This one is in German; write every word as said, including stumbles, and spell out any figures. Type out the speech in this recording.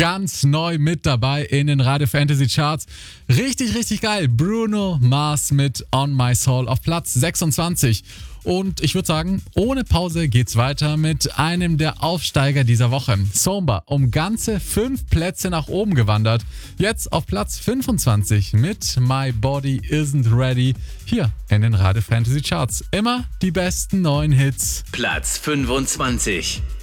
Ganz neu mit dabei in den Radio Fantasy Charts. Richtig, richtig geil. Bruno Mars mit On My Soul auf Platz sechsundzwanzig. Und ich würde sagen, ohne Pause geht's weiter mit einem der Aufsteiger dieser Woche. Somba um ganze fünf Plätze nach oben gewandert. Jetzt auf Platz fünfundzwanzig mit My Body Isn't Ready. Hier in den Radio Fantasy Charts. Immer die besten neuen Hits. Platz fünfundzwanzig.